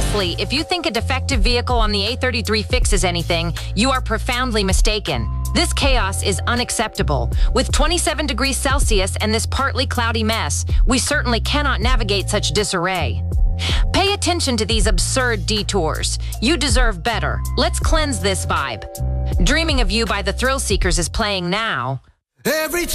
Honestly, if you think a defective vehicle on the A33 fixes anything, you are profoundly mistaken. This chaos is unacceptable. With 27 degrees Celsius and this partly cloudy mess, we certainly cannot navigate such disarray. Pay attention to these absurd detours. You deserve better. Let's cleanse this vibe. Dreaming of You by the Thrill Seekers is playing now. Every